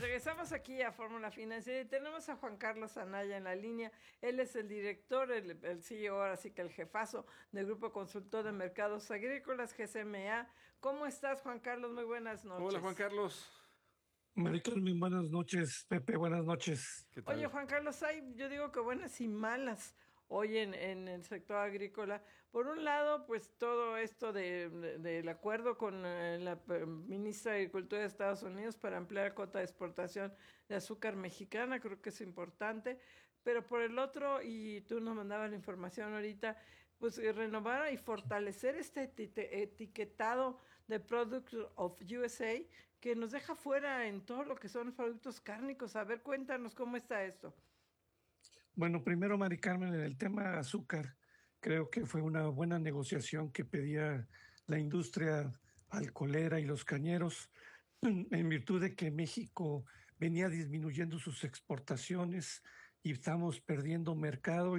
Regresamos aquí a Fórmula Financiera y tenemos a Juan Carlos Anaya en la línea. Él es el director, el CEO, ahora sí que el jefazo del Grupo Consultor de Mercados Agrícolas, GCMA. ¿Cómo estás, Juan Carlos? Muy buenas noches. Hola, Juan Carlos. Mari Carmen, buenas noches. Pepe, buenas noches. ¿Qué tal? Oye, Juan Carlos, hay, yo digo que buenas y malas hoy en el sector agrícola. Por un lado, pues todo esto del acuerdo con la ministra de Agricultura de Estados Unidos para ampliar cuota de exportación de azúcar mexicana, creo que es importante. Pero por el otro, y tú nos mandabas la información ahorita, pues renovar y fortalecer este etiquetado de Product of USA que nos deja fuera en todo lo que son los productos cárnicos. A ver, cuéntanos cómo está esto. Bueno, primero, Mari Carmen, en el tema azúcar, creo que fue una buena negociación que pedía la industria alcoholera y los cañeros, en virtud de que México venía disminuyendo sus exportaciones y estamos perdiendo mercado.